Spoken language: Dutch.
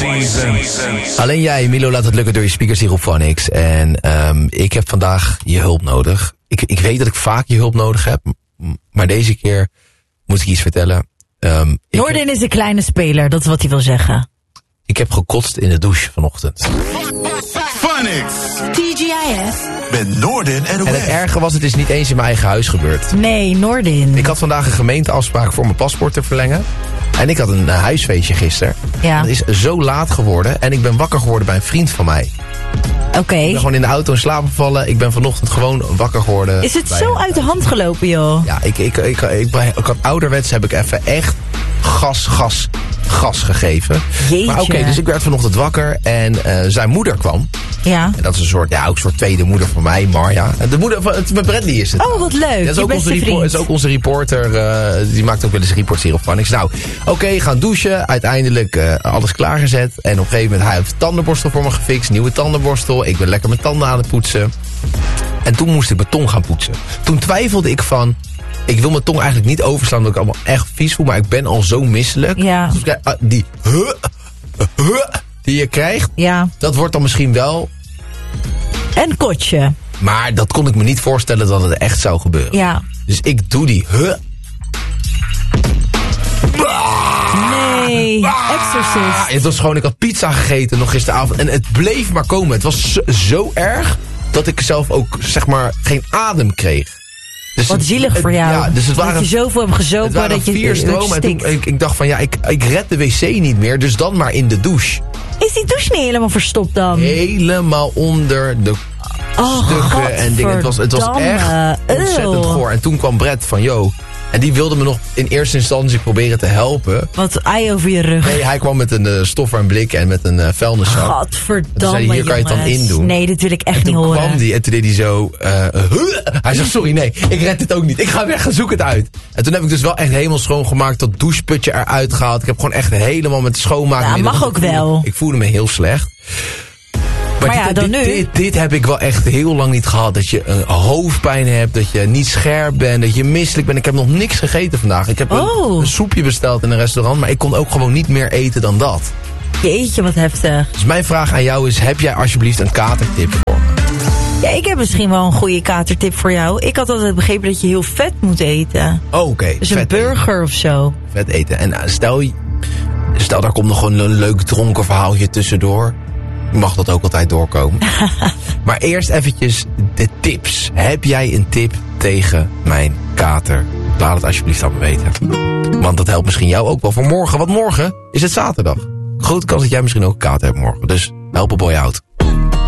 Alleen jij, Milo, laat het lukken door je speakers hier op Phonics. En ik heb vandaag je hulp nodig. Ik weet dat ik vaak je hulp nodig heb. Maar deze keer moet ik iets vertellen. Noordin is een kleine speler, dat is wat hij wil zeggen. Ik heb gekotst in de douche vanochtend. Phonics. TGIF. Met Noordin en En het erge was, het is niet eens in mijn eigen huis gebeurd. Nee, Noordin. Ik had vandaag een gemeenteafspraak voor mijn paspoort te verlengen. En ik had een huisfeestje gisteren. Ja. Het is zo laat geworden. En ik ben wakker geworden bij een vriend van mij. Oké. Ik ben gewoon in de auto in slaap gevallen. Ik ben vanochtend gewoon wakker geworden. Is het zo uit de hand gelopen, joh? Ja, ik had ouderwets heb ik even echt gas gegeven. Jeetje. Maar oké, dus ik werd vanochtend wakker en zijn moeder kwam. Ja. En dat is ook een soort tweede moeder voor mij, Marja. De moeder van met Bradley is het. Oh, wat leuk. Dat is je beste vriend. is ook onze reporter. Die maakt ook wel eens reports hier op Phonics. Nou, oké, gaan douchen. Uiteindelijk alles klaargezet. En op een gegeven moment, hij heeft de tandenborstel voor me gefixt. Nieuwe tandenborstel. Ik ben lekker mijn tanden aan het poetsen. En toen moest ik mijn tong gaan poetsen. Toen twijfelde ik van, ik wil mijn tong eigenlijk niet overslaan, omdat ik allemaal echt vies voel. Maar ik ben al zo misselijk. Ja. Dus die die je krijgt, Ja. dat wordt dan misschien wel. En kotje. Maar dat kon ik me niet voorstellen dat het echt zou gebeuren. Ja. Dus ik doe die Nee. Exorcist. Het was gewoon, ik had pizza gegeten nog gisteravond. En het bleef maar komen. Het was zo erg dat ik zelf ook, zeg maar, geen adem kreeg. Dus Wat zielig voor jou. Ja, dus het waren, dat je zoveel hebt gezopen het waren dat je 4 stromen. En toen, ik dacht van, ja, ik red de wc niet meer. Dus dan maar in de douche. Is die douche niet helemaal verstopt dan? Helemaal onder de stukken en dingen. Het was echt ontzettend goor. En toen kwam Brett van, yo. En die wilde me nog in eerste instantie proberen te helpen. Wat ei over je rug. Nee, hij kwam met een stoffer en blik en met een vuilniszak. Godverdamme, toen zei hij, hier kan je het dan in doen. Nee, dit wil ik echt niet Toen horen. kwam die en toen deed hij zo. Hij zegt, sorry, nee, ik red dit ook niet. Ik ga weg, zoek het uit. En toen heb ik dus wel echt helemaal schoongemaakt. Dat doucheputje eruit gehaald. Ik heb gewoon echt helemaal met schoonmaken. Ja, mag ook wel. Ik voelde me heel slecht. Maar ja, dan nu. Dit heb ik wel echt heel lang niet gehad. Dat je hoofdpijn hebt, dat je niet scherp bent, dat je misselijk bent. Ik heb nog niks gegeten vandaag. Ik heb een soepje besteld in een restaurant, maar ik kon ook gewoon niet meer eten dan dat. Jeetje, wat heftig. Dus mijn vraag aan jou is, heb jij alsjeblieft een katertip voor me? Ja, ik heb misschien wel een goede katertip voor jou. Ik had altijd begrepen dat je heel vet moet eten. Oh, oké. Dus een burger of zo. Vet eten. En stel daar komt nog een leuk dronken verhaaltje tussendoor. Mag dat ook altijd doorkomen. Maar eerst eventjes de tips. Heb jij een tip tegen mijn kater? Laat het alsjeblieft aan me weten. Want dat helpt misschien jou ook wel voor morgen. Want morgen is het zaterdag. Grote kans dat jij misschien ook een kater hebt morgen. Dus help een boy out.